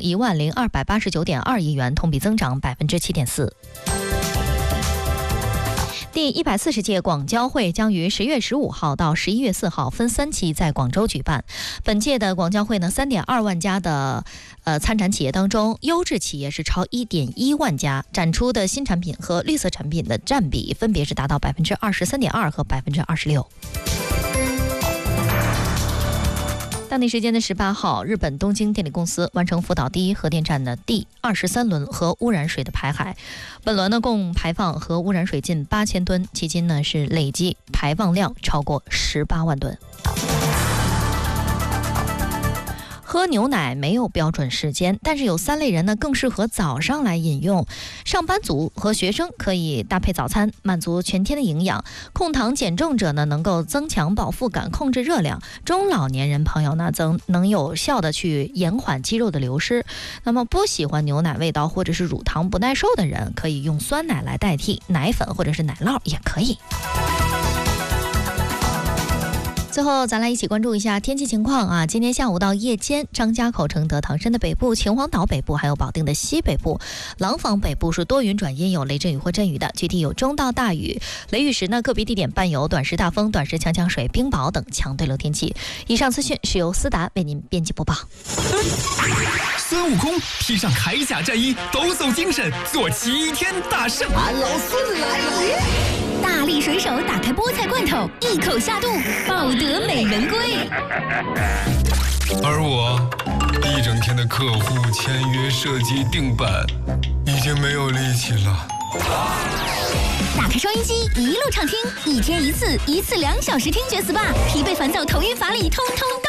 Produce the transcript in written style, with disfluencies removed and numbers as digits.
10289.2亿元，同比增长7.4%。第140届广交会将于10月15号到11月4号分3期在广州举办。本届的广交会呢，3.2万家的参展企业当中，优质企业是超1.1万家，展出的新产品和绿色产品的占比分别是达到23.2%和26%。当地时间的18号，日本东京电力公司完成福岛第一核电站的第23轮核污染水的排海。本轮呢，共排放核污染水近8000吨，迄今呢是累计排放量超过18万吨。喝牛奶没有标准时间，但是有3类人呢更适合早上来饮用。上班族和学生可以搭配早餐，满足全天的营养。控糖减重者呢能够增强饱腹感，控制热量。中老年人朋友呢则能有效的去延缓肌肉的流失。那么不喜欢牛奶味道或者是乳糖不耐受的人，可以用酸奶来代替，奶粉或者是奶酪也可以。最后咱来一起关注一下天气情况啊！今天下午到夜间，张家口、承德、唐山的北部、秦皇岛北部，还有保定的西北部、廊坊北部是多云转阴，有雷阵雨或阵雨的，具体有中到大雨。雷雨时呢，个别地点伴有短时大风、短时强降水、冰雹等强对流天气。以上资讯是由思达为您编辑播报。 孙悟空披上铠甲战衣，抖擞精神，做齐天大圣。 俺老孙来了！ 大力水手打开菠菜罐头，一口下肚，抱得美人归。 而我一整天的客户签约、设计、定版，已经没有力气了。 打开收音机，一路畅听，1天1次，1次2小时听觉 SPA，疲惫烦躁、头晕乏力，通通